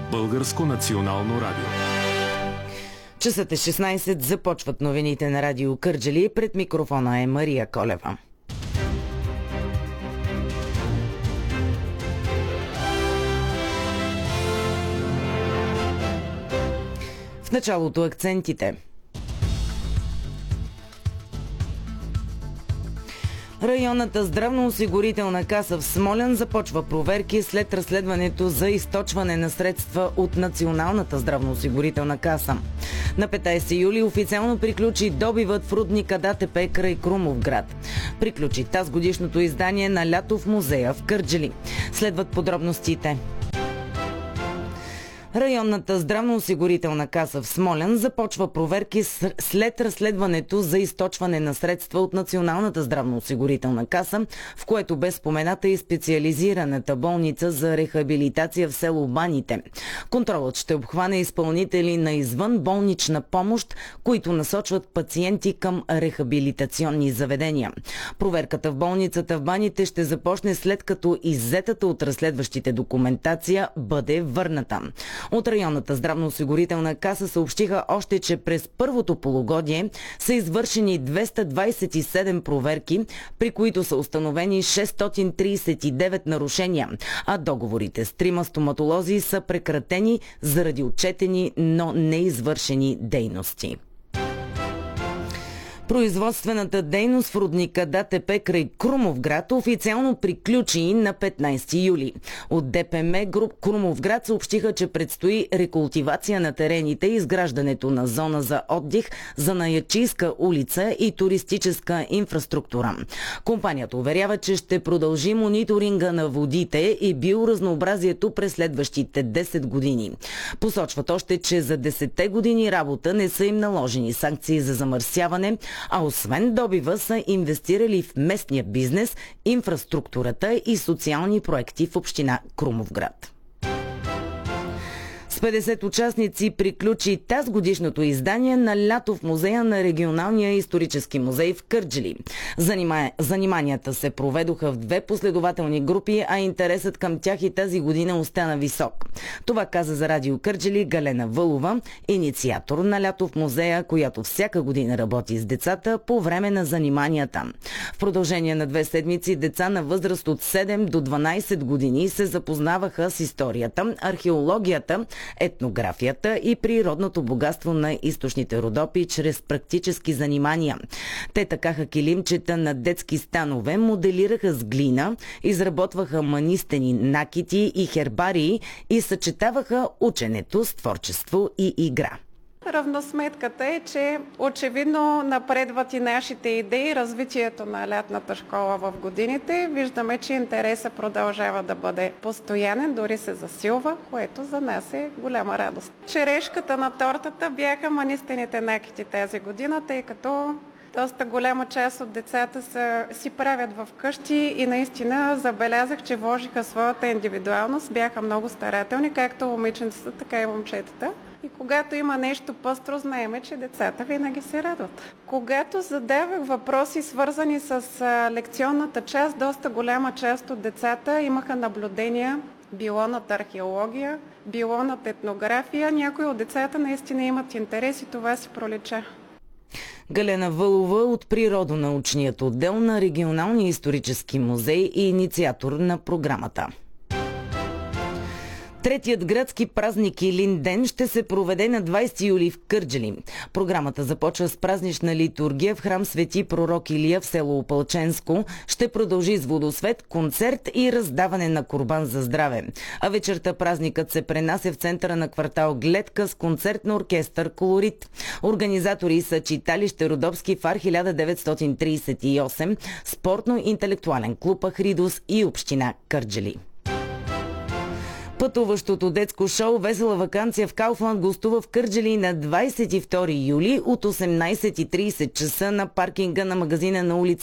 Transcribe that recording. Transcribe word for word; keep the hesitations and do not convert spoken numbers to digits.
Българско национално радио. Часът е шестнайсет, започват новините на радио Кърджали. Пред микрофона е Мария Колева. В началото акцентите. Районната здравноосигурителна каса в Смолян започва проверки след разследването за източване на средства от Националната здравноосигурителна каса. На петнайсети юли официално приключи добивът в рудника ДАТП край Крумовград. Приключи тазгодишното издание на Лято в музея в Кърджали. Следват подробностите. Районната здравноосигурителна каса в Смолян започва проверки след разследването за източване на средства от Националната здравноосигурителна каса, в което бе спомената и специализираната болница за рехабилитация в село Баните. Контролът ще обхване изпълнители на извънболнична помощ, които насочват пациенти към рехабилитационни заведения. Проверката в болницата в Баните ще започне след като иззетата от разследващите документация бъде върната. От районната здравноосигурителна каса съобщиха още, че през първото полугодие са извършени двеста двайсет и седем проверки, при които са установени шестстотин трийсет и девет нарушения, а договорите с трима стоматолози са прекратени заради отчетени, но неизвършени дейности. Производствената дейност в рудника ДАТП край Крумовград официално приключи на петнайсети юли. От ДПМ груп Крумовград съобщиха, че предстои рекултивация на терените и изграждането на зона за отдих, занаятчийска улица и туристическа инфраструктура. Компанията уверява, че ще продължи мониторинга на водите и биоразнообразието през следващите десет години. Посочват още, че за десетте години работа не са им наложени санкции за замърсяване, а освен добива са инвестирали в местния бизнес, инфраструктурата и социални проекти в община Крумовград. С петдесет участници приключи тазгодишното издание на Лято в музея на Регионалния исторически музей в Кърджали. Занима... Заниманията се проведоха в две последователни групи, а интересът към тях и тази година остана висок. Това каза за радио Кърджали Галена Вълова, инициатор на Лято в музея, която всяка година работи с децата по време на заниманията. В продължение на две седмици деца на възраст от седем до дванайсет години се запознаваха с историята, археологията, етнографията и природното богатство на източните Родопи чрез практически занимания. Те такаха килимчета на детски станове, моделираха с глина, изработваха манистени накити и хербарии и съчетаваха ученето с творчество и игра. Равносметката е, че очевидно напредват и нашите идеи, развитието на лятната школа в годините. Виждаме, че интересът продължава да бъде постоянен, дори се засилва, което за нас е голяма радост. Черешката на тортата бяха манистените накити тази година, тъй като доста голяма част от децата са, си правят в къщи и наистина забелязах, че вложиха своята индивидуалност, бяха много старателни, както момиченцата, така и момчетата. И когато има нещо пъстро, знаеме, че децата винаги се радват. Когато задавах въпроси, свързани с лекционната част, доста голяма част от децата имаха наблюдения, било над археология, било над етнография. Някои от децата наистина имат интерес и това си пролича. Галена Вълова от природонаучният отдел на Регионалния исторически музей и инициатор на програмата. Третият градски празник Илин ден ще се проведе на двайсети юли в Кърджали. Програмата започва с празнична литургия в храм Свети пророк Илия в село Опалченско. Ще продължи с водосвет, концерт и раздаване на курбан за здраве. А вечерта празникът се пренася в центъра на квартал Гледка с концерт на оркестър Колорит. Организатори са читалище Родопски фар хиляда деветстотин трийсет и осем, спортно-интелектуален клуб Ахридос и община Кърджали. Пътуващото детско шоу "Весела ваканция в Кауфланд" гостува в Кърджали на двайсет и втори юли от осемнайсет и трийсет часа на паркинга на магазина на улица